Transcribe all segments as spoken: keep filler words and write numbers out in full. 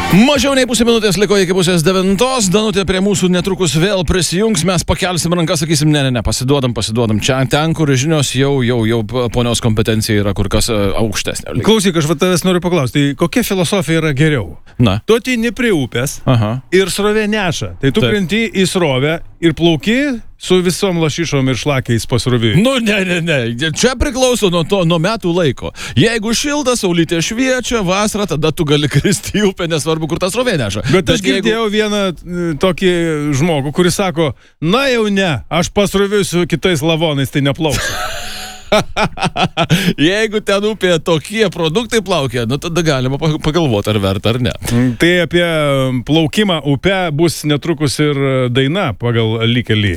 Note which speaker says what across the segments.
Speaker 1: Mažiau nei pusė minutės liko iki pusės devintos. Danutė prie mūsų netrukus vėl prisijungs. Mes pakelsim rankas, sakysim, ne, ne, ne, pasiduodam, pasiduodam. Čia ten, kur žinios jau, jau, jau ponios kompetencija yra kur kas uh, aukštesnė.
Speaker 2: Klausyk, aš va tavęs noriu paklausti, tai kokia filosofija yra geriau?
Speaker 1: Na.
Speaker 2: Tu ateini prie upės.
Speaker 1: Aha.
Speaker 2: Ir srovė neša. Tai tu
Speaker 1: Taip.
Speaker 2: krenti į srovę ir plauki su visom lašišom ir šlakiais pasroviui.
Speaker 1: Nu, ne, ne, ne. Čia priklauso nuo to, nuo metų laiko. Jeigu šilta, saulytė šviečia, vasara, tada tu gali kristi į upę, nesvarbu, kur tas srovė neša.
Speaker 2: Bet aš girdėjau jeigu... vieną e, tokį žmogų, kuris sako, na jau ne, aš pasroviui su kitais lavonais, tai neplauksiu.
Speaker 1: Jeigu ten upėje tokie produktai plaukia, nu tada galima pagalvoti, ar verta, ar ne.
Speaker 2: Tai apie plaukimą upę bus netrukus ir daina pagal Likelį.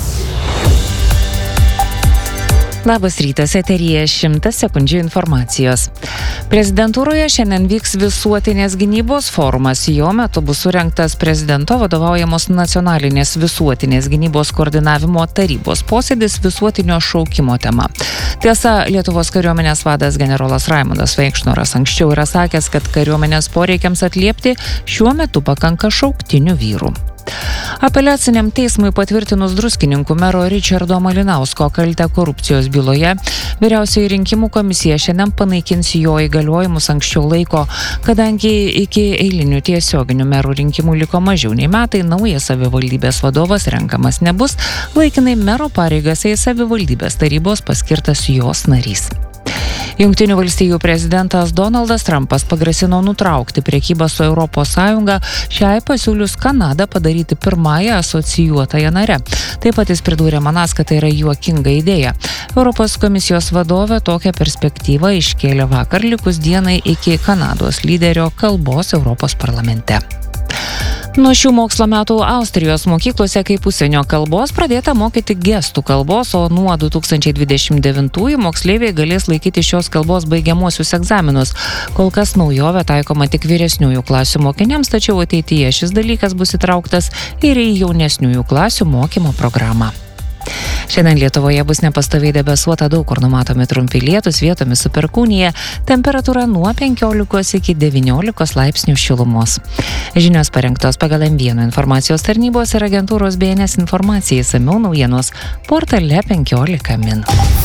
Speaker 3: Labas rytas, eteryje šimtas sekundžių informacijos. Prezidentūroje šiandien vyks visuotinės gynybos forumas. Jo metu bus surengtas prezidento vadovaujamos nacionalinės visuotinės gynybos koordinavimo tarybos posėdis visuotinio šaukimo tema. Tiesa, Lietuvos kariuomenės vadas generolas Raimundas Vaikšnoras anksčiau yra sakęs, kad kariuomenės poreikiams atliepti šiuo metu pakanka šauktinių vyrų. Apeliaciniam teismui patvirtinus Druskininkų mero Ričardo Malinausko kaltę korupcijos byloje, Vyriausioji rinkimų komisija šiandien panaikins jo įgaliojimus anksčiau laiko, kadangi iki eilinių tiesioginių merų rinkimų liko mažiau nei metai, naujas savivaldybės vadovas renkamas nebus, laikinai mero pareigas eis savivaldybės tarybos paskirtas jos narys. Jungtinių valstijų prezidentas Donaldas Trumpas pagrasino nutraukti prekybą su Europos Sąjunga, šiai pasiūlius Kanadą padaryti pirmąją asocijuotąją nare. Taip pat jis pridūrė manąs, kad tai yra juokinga idėja. Europos komisijos vadovė tokią perspektyvą iškėlė vakar likus dienai iki Kanados lyderio kalbos Europos parlamente. Nuo šių mokslo metų Austrijos mokyklose kaip užsienio kalbos pradėta mokyti gestų kalbos, o nuo du tūkstančiai dvidešimt devintųjų moksleiviai galės laikyti šios kalbos baigiamuosius egzaminus. Kol kas naujovė taikoma tik vyresniųjų klasių mokiniams, tačiau ateityje šis dalykas bus įtrauktas ir į jaunesniųjų klasių mokymo programą. Šiandien Lietuvoje bus nepastoviai debesuota, daug kur numatomi trumpi lietūs, vietomis su perkūnija, temperatūra nuo penkiolikos iki devyniolikos laipsnių šilumos. Žinios parengtos pagal M vienas informacijos tarnybos ir agentūros B N S informacijai, išsamiau naujienos portale penkiolika min.